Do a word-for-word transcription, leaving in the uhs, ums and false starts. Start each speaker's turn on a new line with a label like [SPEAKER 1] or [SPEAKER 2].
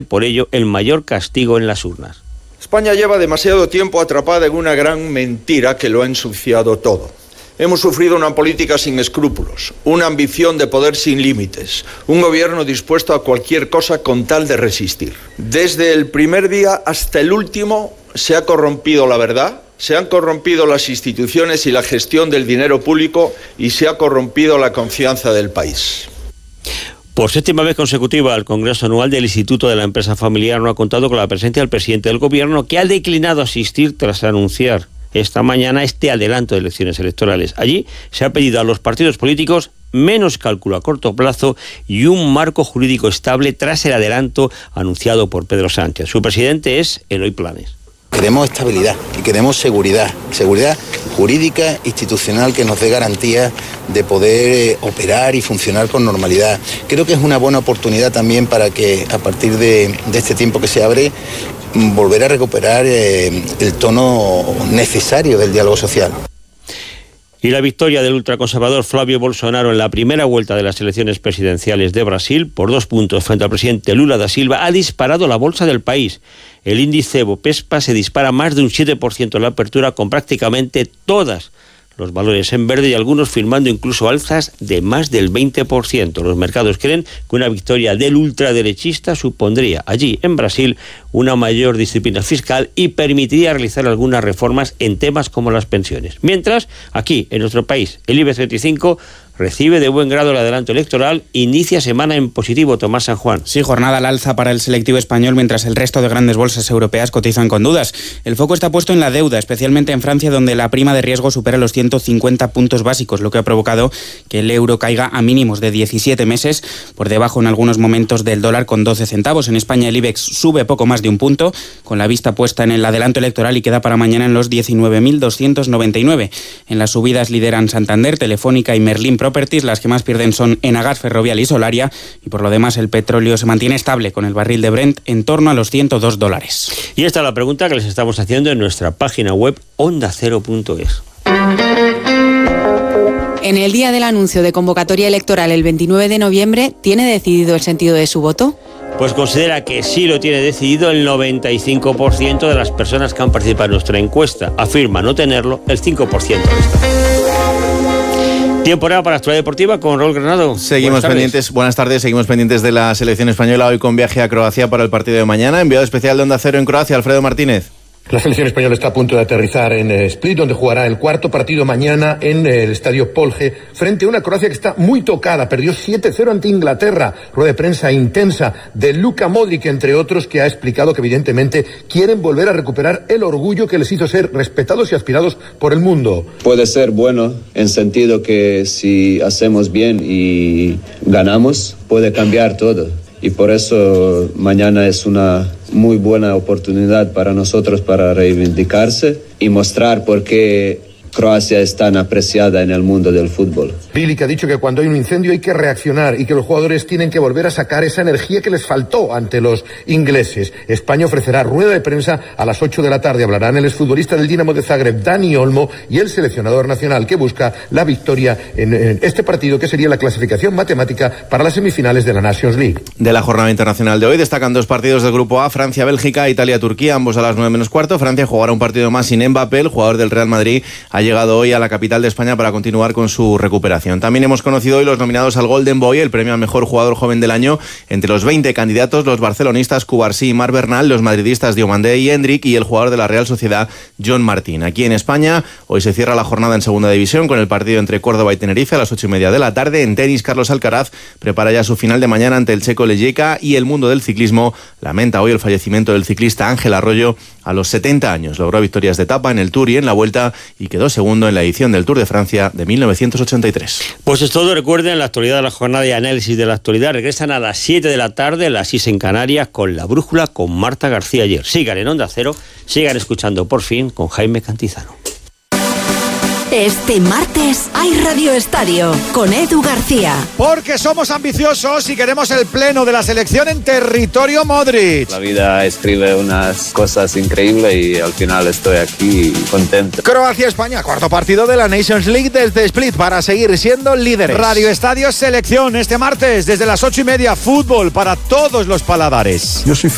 [SPEAKER 1] por ello el mayor castigo en las urnas.
[SPEAKER 2] España lleva demasiado tiempo atrapada en una gran mentira que lo ha ensuciado todo. Hemos sufrido una política sin escrúpulos, una ambición de poder sin límites, un gobierno dispuesto a cualquier cosa con tal de resistir. Desde el primer día hasta el último se ha corrompido la verdad, se han corrompido las instituciones y la gestión del dinero público y se ha corrompido la confianza del país.
[SPEAKER 1] Por séptima vez consecutiva, el Congreso Anual del Instituto de la Empresa Familiar no ha contado con la presencia del presidente del Gobierno, que ha declinado asistir tras anunciar esta mañana este adelanto de elecciones electorales. Allí se ha pedido a los partidos políticos menos cálculo a corto plazo y un marco jurídico estable tras el adelanto anunciado por Pedro Sánchez. Su presidente es Eloy Planes.
[SPEAKER 3] Queremos estabilidad y queremos seguridad, seguridad jurídica, institucional, que nos dé garantías de poder operar y funcionar con normalidad. Creo que es una buena oportunidad también para que a partir de, de este tiempo que se abre, volver a recuperar eh, el tono necesario del diálogo social.
[SPEAKER 1] Y la victoria del ultraconservador Flavio Bolsonaro en la primera vuelta de las elecciones presidenciales de Brasil, por dos puntos frente al presidente Lula da Silva, ha disparado la bolsa del país. El índice Bovespa se dispara más de un siete por ciento en la apertura, con prácticamente todas los valores en verde y algunos firmando incluso alzas de más del veinte por ciento. Los mercados creen que una victoria del ultraderechista supondría allí, en Brasil, una mayor disciplina fiscal y permitiría realizar algunas reformas en temas como las pensiones. Mientras, aquí, en nuestro país, el IBEX treinta y cinco recibe de buen grado el adelanto electoral, inicia semana en positivo. Tomás San Juan.
[SPEAKER 4] Sí, jornada al alza para el selectivo español, mientras el resto de grandes bolsas europeas cotizan con dudas. El foco está puesto en la deuda, especialmente en Francia, donde la prima de riesgo supera los ciento cincuenta puntos básicos, lo que ha provocado que el euro caiga a mínimos de diecisiete meses, por debajo en algunos momentos del dólar con doce centavos. En España el IBEX sube poco más de un punto, con la vista puesta en el adelanto electoral, y queda para mañana en los diecinueve mil doscientos noventa y nueve. En las subidas lideran Santander, Telefónica y Merlin Properties. Las que más pierden son Enagas, Ferrovial y Solaria, y por lo demás el petróleo se mantiene estable, con el barril de Brent en torno a los ciento dos dólares.
[SPEAKER 1] Y esta es la pregunta que les estamos haciendo en nuestra página web onda cero punto es.
[SPEAKER 5] En el día del anuncio de convocatoria electoral el veintinueve de noviembre, ¿tiene decidido el sentido de su voto?
[SPEAKER 1] Pues considera que sí lo tiene decidido el noventa y cinco por ciento de las personas que han participado en nuestra encuesta. Afirma no tenerlo el cinco por ciento restante. Tiempo ahora para actualidad deportiva con Raúl Granado.
[SPEAKER 6] Seguimos buenas pendientes, buenas tardes, seguimos pendientes de la selección española, hoy con viaje a Croacia para el partido de mañana. Enviado especial de Onda Cero en Croacia, Alfredo Martínez.
[SPEAKER 7] La selección española está a punto de aterrizar en Split, donde jugará el cuarto partido mañana en el estadio Polje, frente a una Croacia que está muy tocada. Perdió siete cero ante Inglaterra. Rueda de prensa intensa de Luka Modric, entre otros, que ha explicado que evidentemente quieren volver a recuperar el orgullo que les hizo ser respetados y aspirados por el mundo.
[SPEAKER 8] Puede ser bueno en sentido que si hacemos bien y ganamos, puede cambiar todo. Y por eso mañana es una muy buena oportunidad para nosotros para reivindicarse y mostrar por qué Croacia es tan apreciada en el mundo del fútbol.
[SPEAKER 7] Bilic ha dicho que cuando hay un incendio hay que reaccionar y que los jugadores tienen que volver a sacar esa energía que les faltó ante los ingleses. España ofrecerá rueda de prensa a las ocho de la tarde. Hablarán el exfutbolista del Dinamo de Zagreb, Dani Olmo, y el seleccionador nacional, que busca la victoria en, en este partido, que sería la clasificación matemática para las semifinales de la Nations League.
[SPEAKER 6] De la jornada internacional de hoy destacan dos partidos del grupo A: Francia, Bélgica, Italia, Turquía, ambos a las nueve menos cuarto. Francia jugará un partido más sin Mbappé. El jugador del Real Madrid ha llegado hoy a la capital de España para continuar con su recuperación. También hemos conocido hoy los nominados al Golden Boy, el premio al mejor jugador joven del año. Entre los veinte candidatos, los barcelonistas Cubarsí y Marc Bernal, los madridistas Diomandé y Hendrik, y el jugador de la Real Sociedad, John Martín. Aquí en España, hoy se cierra la jornada en segunda división con el partido entre Córdoba y Tenerife a las ocho y media de la tarde. En tenis, Carlos Alcaraz prepara ya su final de mañana ante el checo Lejeka, y el mundo del ciclismo lamenta hoy el fallecimiento del ciclista Ángel Arroyo a los setenta años. Logró victorias de etapa en el Tour y en la Vuelta y quedó segundo en la edición del Tour de Francia de mil novecientos ochenta y tres.
[SPEAKER 1] Pues es todo. Recuerden, la actualidad de la jornada y análisis de la actualidad regresan a las siete de la tarde, las seis en Canarias, con La Brújula con Marta García Ayer. Sigan en Onda Cero, sigan escuchando Por Fin con Jaime Cantizano.
[SPEAKER 9] Este martes hay Radio Estadio con Edu García.
[SPEAKER 10] Porque somos ambiciosos y queremos el pleno de la selección en territorio Modric.
[SPEAKER 8] La vida escribe unas cosas increíbles y al final estoy aquí contento.
[SPEAKER 10] Croacia-España, cuarto partido de la Nations League desde Split para seguir siendo líderes. Radio Estadio Selección este martes desde las ocho y media, fútbol para todos los paladares.
[SPEAKER 11] Yo soy